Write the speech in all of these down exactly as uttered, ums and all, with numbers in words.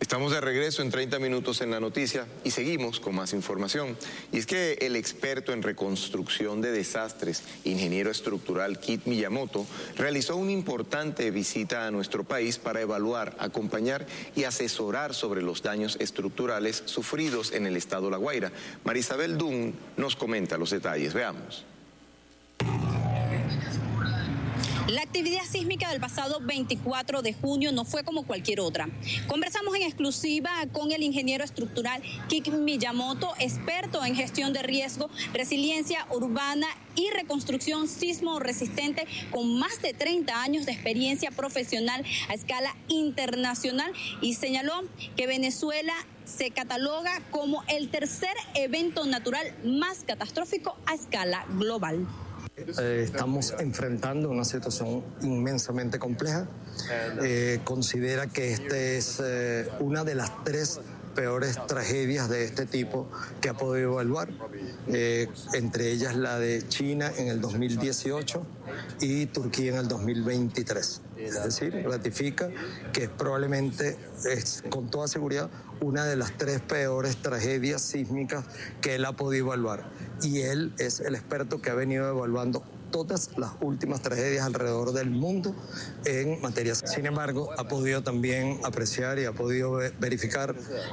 Estamos de regreso en treinta minutos en la noticia y seguimos con más información. Y es que el experto en reconstrucción de desastres, ingeniero estructural Kit Miyamoto, realizó una importante visita a nuestro país para evaluar, acompañar y asesorar sobre los daños estructurales sufridos en el estado La Guaira. Marisabel Dunn nos comenta los detalles. Veamos. La actividad sísmica del pasado veinticuatro de junio no fue como cualquier otra. Conversamos en exclusiva con el ingeniero estructural Kit Miyamoto, experto en gestión de riesgo, resiliencia urbana y reconstrucción sismo resistente, con más de treinta años de experiencia profesional a escala internacional, y señaló que Venezuela se cataloga como el tercer evento natural más catastrófico a escala global. Eh, estamos enfrentando una situación inmensamente compleja. Eh, considera que esta es eh, una de las tres peores tragedias de este tipo que ha podido evaluar, eh, entre ellas la de China en el dos mil dieciocho y Turquía en el dos mil veintitrés. Es decir, ratifica que es probablemente, es con toda seguridad, una de las tres peores tragedias sísmicas que él ha podido evaluar. Y él es el experto que ha venido evaluando todas las últimas tragedias alrededor del mundo en materia. Sin embargo, ha podido también apreciar y ha podido verificar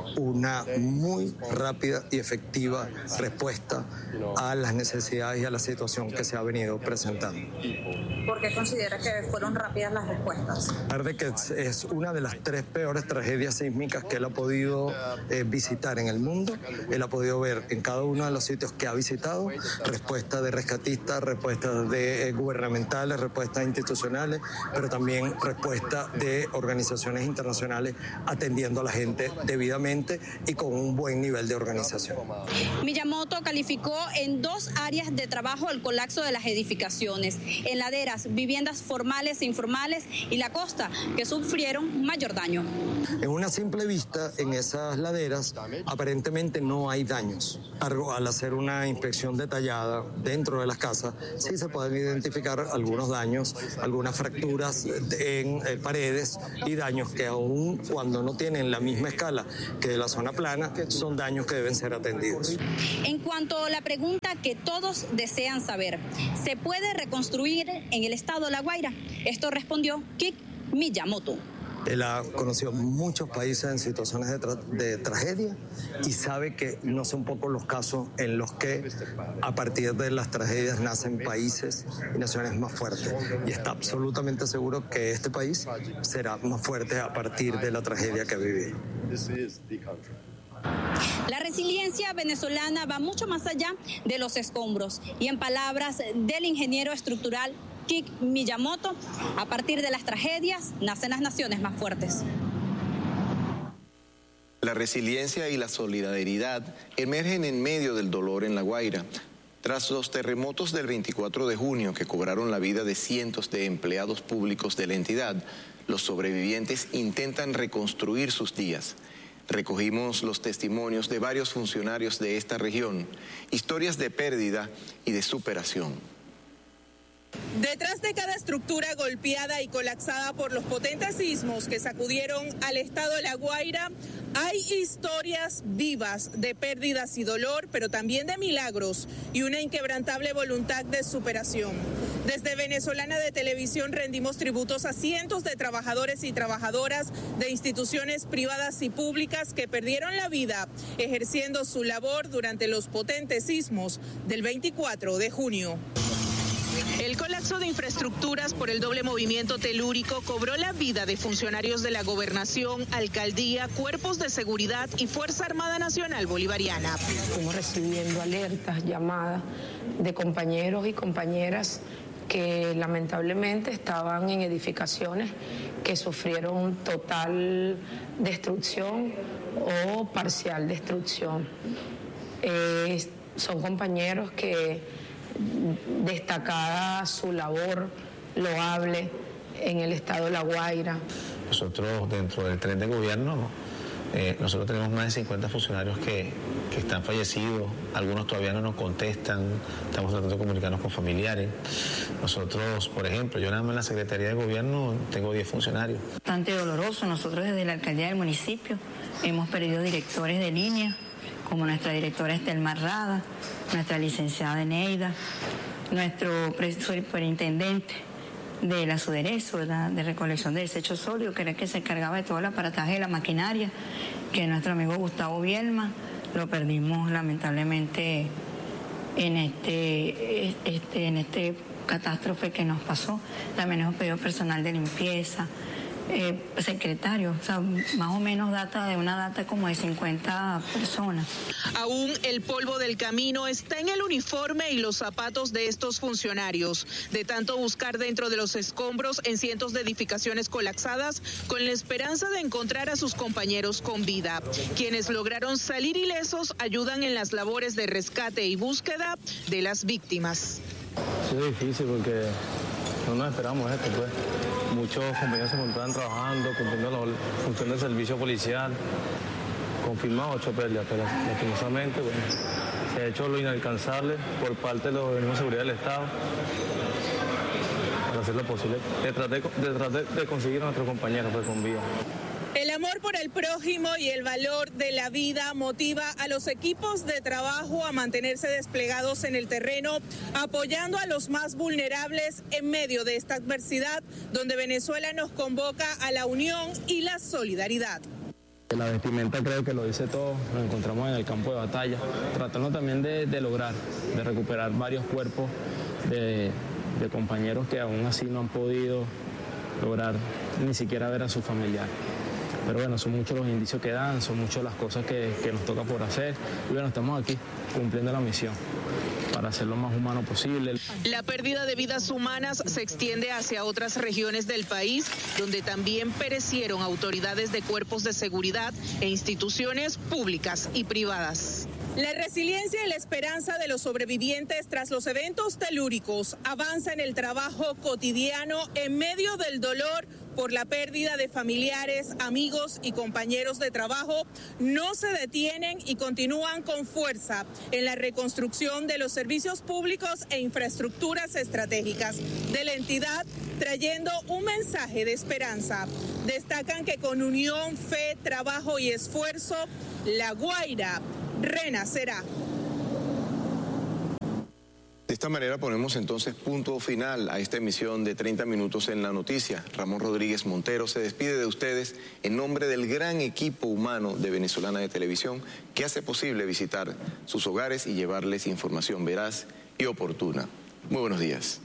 una muy rápida y efectiva respuesta a las necesidades y a la situación que se ha venido presentando. ¿Por qué considera que fueron rápidas las respuestas? A pesar de que es una de las tres peores tragedias sísmicas que él ha podido eh, visitar en el mundo, él ha podido ver en cada uno de los sitios que ha visitado respuestas de rescatistas, respuestas de eh, gubernamentales, respuestas institucionales, pero también respuestas de organizaciones internacionales atendiendo a la gente debidamente y con un buen nivel de organización. Miyamoto calificó en dos áreas de trabajo el colapso de las edificaciones: en laderas, viviendas formales e informales, y la costa, que sufrieron mayor daño. En una simple vista, en esas laderas aparentemente no hay daños. Al hacer una inspección detallada dentro de las casas, sí se pueden identificar algunos daños, algunas fracturas en eh, paredes, y daños que aún cuando no tienen la misma escala que la zona plana, son daños que deben ser atendidos. En cuanto a la pregunta que todos desean saber, ¿se puede reconstruir en el estado de La Guaira? Esto respondió Kit Miyamoto. Él ha conocido muchos países en situaciones de, tra de tragedia y sabe que no son pocos los casos en los que a partir de las tragedias nacen países y naciones más fuertes. Y está absolutamente seguro que este país será más fuerte a partir de la tragedia que ha vivido. La resiliencia venezolana va mucho más allá de los escombros, y en palabras del ingeniero estructural Kit Miyamoto, a partir de las tragedias nacen las naciones más fuertes. La resiliencia y la solidaridad emergen en medio del dolor en La Guaira. Tras los terremotos del veinticuatro de junio que cobraron la vida de cientos de empleados públicos de la entidad, los sobrevivientes intentan reconstruir sus días. Recogimos los testimonios de varios funcionarios de esta región, historias de pérdida y de superación. Detrás de cada estructura golpeada y colapsada por los potentes sismos que sacudieron al estado de La Guaira, hay historias vivas de pérdidas y dolor, pero también de milagros y una inquebrantable voluntad de superación. Desde Venezolana de Televisión rendimos tributos a cientos de trabajadores y trabajadoras de instituciones privadas y públicas que perdieron la vida ejerciendo su labor durante los potentes sismos del veinticuatro de junio. El colapso de infraestructuras por el doble movimiento telúrico cobró la vida de funcionarios de la Gobernación, Alcaldía, Cuerpos de Seguridad y Fuerza Armada Nacional Bolivariana. Fuimos recibiendo alertas, llamadas de compañeros y compañeras que lamentablemente estaban en edificaciones que sufrieron total destrucción o parcial destrucción. Eh, son compañeros que, destacada su labor loable en el estado de La Guaira. Nosotros dentro del tren de gobierno Eh, nosotros tenemos más de cincuenta funcionarios que, que están fallecidos, algunos todavía no nos contestan, estamos tratando de comunicarnos con familiares. Nosotros, por ejemplo, yo nada más en la Secretaría de Gobierno tengo diez funcionarios. Bastante doloroso, nosotros desde la alcaldía del municipio hemos perdido directores de línea, como nuestra directora Estelmar Rada, nuestra licenciada Eneida, nuestro superintendente de la Suderezo, ¿verdad?, de recolección de desechos sólidos, que era el que se encargaba de todo el aparataje de la maquinaria, que es nuestro amigo Gustavo Bielma. Lo perdimos lamentablemente en este, este, en este catástrofe que nos pasó. También hemos pedido personal de limpieza, eh, secretarios, o sea, más o menos data de una data como de cincuenta personas. Aún el polvo del camino está en el uniforme y los zapatos de estos funcionarios, de tanto buscar dentro de los escombros en cientos de edificaciones colapsadas, con la esperanza de encontrar a sus compañeros con vida. Quienes lograron salir ilesos ayudan en las labores de rescate y búsqueda de las víctimas. Es difícil porque no nos esperamos esto, pues. Muchos compañeros se encontraban trabajando, cumpliendo la función del servicio policial. Confirmado ocho pérdidas, pero lastimosamente, bueno, se ha hecho lo inalcanzable por parte de los organismos de seguridad del Estado para hacer lo posible de tratar de, de, tratar de conseguir a nuestros compañeros pues, con vida. El amor por el prójimo y el valor de la vida motiva a los equipos de trabajo a mantenerse desplegados en el terreno, apoyando a los más vulnerables en medio de esta adversidad, donde Venezuela nos convoca a la unión y la solidaridad. La vestimenta creo que lo dice todo, nos encontramos en el campo de batalla, tratando también de, de lograr, de recuperar varios cuerpos de, de compañeros que aún así no han podido lograr ni siquiera ver a su familiar. Pero bueno, son muchos los indicios que dan, son muchas las cosas que, que nos toca por hacer. Y bueno, estamos aquí cumpliendo la misión para hacer lo más humano posible. La pérdida de vidas humanas se extiende hacia otras regiones del país, donde también perecieron autoridades de cuerpos de seguridad e instituciones públicas y privadas. La resiliencia y la esperanza de los sobrevivientes tras los eventos telúricos avanza en el trabajo cotidiano en medio del dolor por la pérdida de familiares, amigos y compañeros de trabajo. No se detienen y continúan con fuerza en la reconstrucción de los servicios públicos e infraestructuras estratégicas de la entidad, trayendo un mensaje de esperanza. Destacan que con unión, fe, trabajo y esfuerzo, La Guaira renacerá. De esta manera ponemos entonces punto final a esta emisión de treinta minutos en la noticia. Ramón Rodríguez Montero se despide de ustedes en nombre del gran equipo humano de Venezolana de Televisión que hace posible visitar sus hogares y llevarles información veraz y oportuna. Muy buenos días.